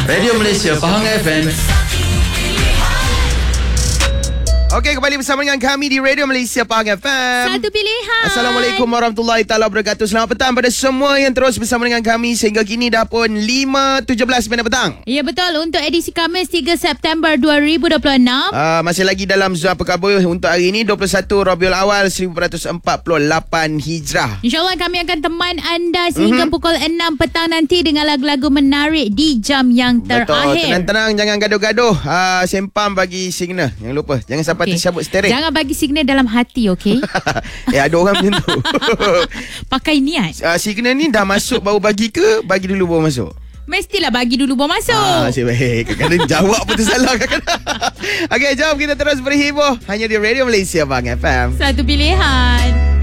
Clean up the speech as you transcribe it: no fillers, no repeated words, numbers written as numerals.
Radio Malaysia Pahang FM. Okey, kembali bersama dengan kami di Radio Malaysia Pahang FM. Satu pilihan. Assalamualaikum warahmatullahi taala wabarakatuh. Selamat petang pada semua yang terus bersama dengan kami sehingga kini dah pun 5.17 petang. Ya betul, untuk edisi Khamis 3 September 2026. Masih lagi dalam zona perkabul untuk hari ini 21 Rabiul Awal 1448 Hijrah. InsyaAllah kami akan teman anda sehingga pukul 6 petang nanti dengan lagu-lagu menarik di jam yang Betul, terakhir. tenang-tenang, jangan gaduh-gaduh. Sempam bagi signal. Jangan lupa, jangan sampai tersabut steering. Jangan bagi signal dalam hati, okey? Ada orang macam tu. Pakai niat. Signal ni dah masuk baru bagi ke bagi dulu baru masuk? Mestilah bagi dulu baru masuk. Masih baik. Kadang-kadang jawab pun tersalah kadang-kadang. Okey, jom kita terus berhibur hanya di Radio Malaysia Pahang FM. Satu pilihan.